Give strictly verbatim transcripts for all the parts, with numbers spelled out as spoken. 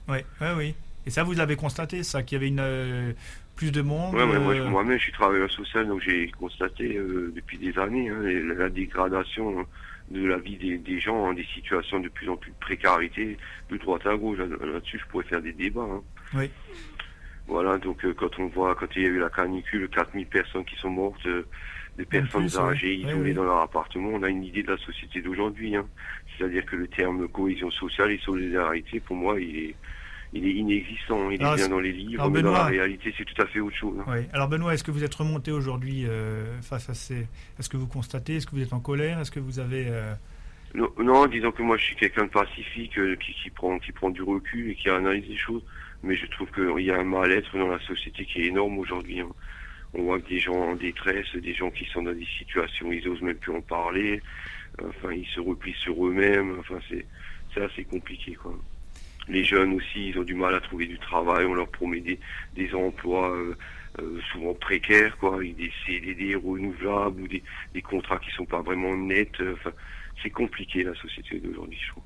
Oui, oui, oui. Et ça, vous l'avez constaté, ça, qu'il y avait une, euh, plus de monde. Ouais, mais moi, euh, moi-même, je suis travailleur social, donc j'ai constaté euh, depuis des années hein, la, la dégradation de la vie des, des gens, hein, des situations de plus en plus de précarité, de droite à gauche. Là, là-dessus, je pourrais faire des débats. Hein. Oui. Voilà, donc euh, quand on voit, quand il y a eu la canicule, quatre mille personnes qui sont mortes, euh, des personnes plus, âgées, oui. isolées Oui, oui. dans leur appartement, on a une idée de la société d'aujourd'hui. Hein. C'est-à-dire que le terme cohésion sociale et solidarité, pour moi, il est, il est inexistant. Il Alors, est bien est-ce- dans les livres, alors, mais dans la Benoît, réalité, c'est tout à fait autre chose. Hein. oui. Alors Benoît, est-ce que vous êtes remonté aujourd'hui euh, face à ces... Est-ce que vous constatez, est-ce que vous êtes en colère, est-ce que vous avez... euh, Non, non, disons que moi je suis quelqu'un de pacifique, euh, qui, qui prend qui prend du recul et qui analyse les choses, mais je trouve qu'il y a un mal-être dans la société qui est énorme aujourd'hui. Hein. On voit que des gens en détresse, des gens qui sont dans des situations, ils osent même plus en parler, enfin ils se replient sur eux-mêmes, enfin c'est c'est assez compliqué quoi. Les jeunes aussi, ils ont du mal à trouver du travail, on leur promet des, des emplois euh, euh, souvent précaires, quoi, avec des C D D renouvelables ou des, des contrats qui sont pas vraiment nets. euh, Enfin, c'est compliqué la société d'aujourd'hui, je trouve.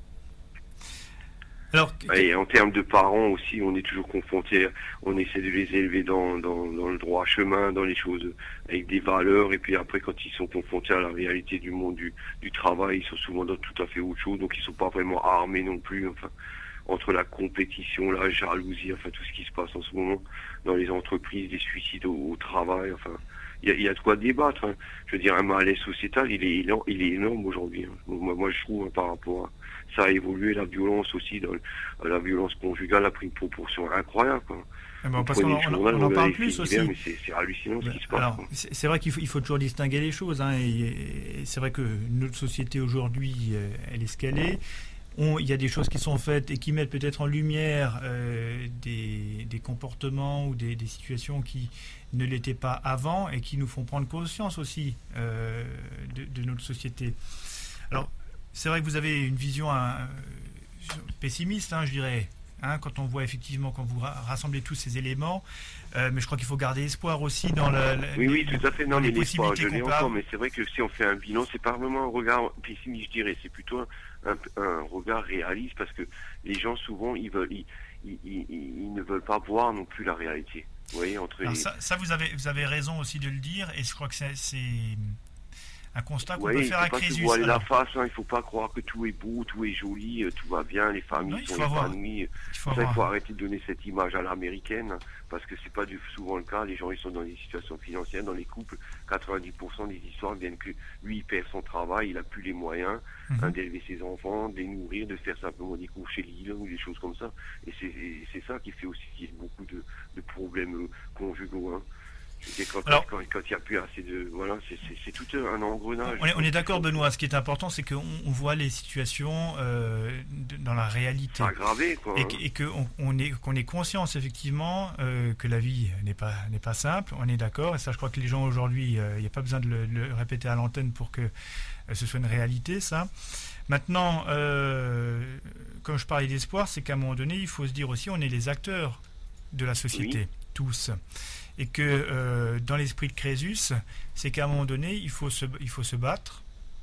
Alors, Et en termes de parents aussi, on est toujours confronté, on essaie de les élever dans, dans, dans le droit chemin, dans les choses avec des valeurs, et puis après quand ils sont confrontés à la réalité du monde du, du travail, ils sont souvent dans tout à fait autre chose, donc ils sont pas vraiment armés non plus, enfin, entre la compétition, la jalousie, enfin tout ce qui se passe en ce moment dans les entreprises, les suicides au, au travail, enfin, il y a, y a de quoi débattre. Hein. Je veux dire, un malaise sociétal, il est, il est, il est énorme aujourd'hui. Hein. Moi, moi, je trouve, hein, par rapport à ça a évolué, la violence aussi, dans, la violence conjugale a pris une proportion incroyable. Quoi. eh ben, parce Prenez qu'on le on, journal, on en vous parle avez plus fait aussi. divers, mais c'est, c'est hallucinant ce qui se passe. Alors, Quoi. c'est, c'est vrai qu'il faut, il faut toujours distinguer les choses. Hein, et, et c'est vrai que notre société aujourd'hui, euh, elle est ce qu'elle est. On, il y a des choses qui sont faites et qui mettent peut-être en lumière euh, des, des comportements ou des, des situations qui ne l'étaient pas avant et qui nous font prendre conscience aussi euh, de, de notre société. Alors, c'est vrai que vous avez une vision hein, pessimiste, hein, je dirais, hein, quand on voit effectivement, quand vous rassemblez tous ces éléments, euh, mais je crois qu'il faut garder espoir aussi dans la, la, Oui, oui, les, tout à fait. Non, dans mais les l'espoir, possibilités je l'ai qu'on peut encore, avoir. mais c'est vrai que si on fait un bilan, c'est pas vraiment un regard pessimiste, je dirais. C'est plutôt un, un, un regard réaliste, parce que les gens, souvent, ils veulent, ils, ils, ils, ils ne veulent pas voir non plus la réalité. Vous voyez, entre Alors les... ça, ça vous, avez, vous avez raison aussi de le dire, et je crois que c'est, c'est un constat qu'on Oui, peut il faire faut à pas se Crésus. voiler la Alors, face, hein. Il faut pas croire que tout est beau, tout est joli, euh, tout va bien, les familles non, il sont faut avoir- épanouies. il faut Ça, il avoir- faut arrêter de donner cette image à l'américaine, hein, parce que c'est pas du, souvent le cas. Les gens, ils sont dans des situations financières, dans les couples, quatre-vingt-dix pour cent des histoires viennent que lui, il perd son travail, il a plus les moyens Mhm. hein, d'élever ses enfants, de les nourrir, de faire simplement des cours chez Lille ou des choses comme ça. Et c'est, et c'est ça qui fait aussi qu'il y ait beaucoup de, de problèmes euh, conjugaux. Hein. Je veux dire, quand, Alors- quand, quand il n'y a plus assez de... Voilà, c'est, c'est, c'est tout un engrenage. On est, on est d'accord, Benoît. Ce qui est important, c'est qu'on on voit les situations euh, de- dans la réalité. C'est aggravé, quoi. Et, Hein. que- et que on, on est, qu'on ait conscience, effectivement, euh, que la vie n'est pas, n'est pas simple. On est d'accord. Et ça, je crois que les gens aujourd'hui, il euh, n'y a pas besoin de le, le répéter à l'antenne pour que euh, ce soit une réalité, ça. Maintenant, euh, comme je parlais d'espoir, c'est qu'à un moment donné, il faut se dire aussi, on est les acteurs de la société, Oui. tous. Et que euh, dans l'esprit de Crésus, c'est qu'à un moment donné, il faut se, il faut se battre,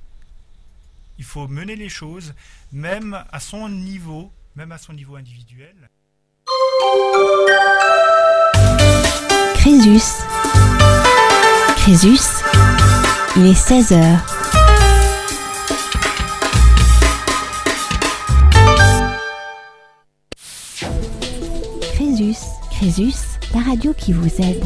il faut mener les choses, même à son niveau, même à son niveau individuel. Crésus. Crésus. Il est seize heures. Crésus. Crésus, la radio qui vous aide.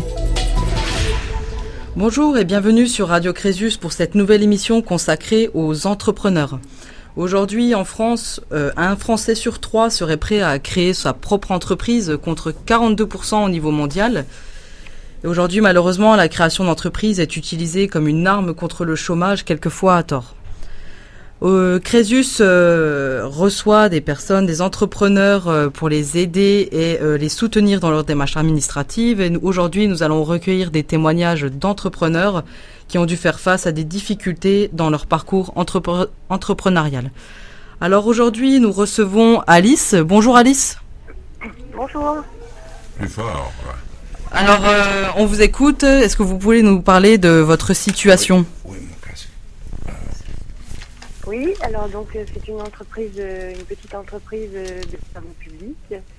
Bonjour et bienvenue sur Radio Crésus pour cette nouvelle émission consacrée aux entrepreneurs. Aujourd'hui, en France, euh, un Français sur trois serait prêt à créer sa propre entreprise contre quarante-deux pour cent au niveau mondial. Et aujourd'hui, malheureusement, la création d'entreprise est utilisée comme une arme contre le chômage, quelquefois à tort. Euh, Crésus euh, reçoit des personnes, des entrepreneurs euh, pour les aider et euh, les soutenir dans leur démarche administrative. Et nous, aujourd'hui, nous allons recueillir des témoignages d'entrepreneurs qui ont dû faire face à des difficultés dans leur parcours entrepre- entrepreneurial. Alors aujourd'hui, nous recevons Alice. Bonjour Alice. Bonjour. Plus fort. Alors, euh, on vous écoute. Est-ce que vous pouvez nous parler de votre situation ? Oui, mon casque. Oui, alors donc euh, c'est une entreprise, euh, une petite entreprise euh, de travaux publics